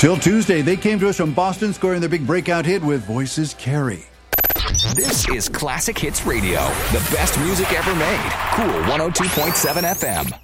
Till Tuesday, they came to us from Boston, scoring their big breakout hit with Voices Carry. This is Classic Hits Radio, the best music ever made. Cool 102.7 FM.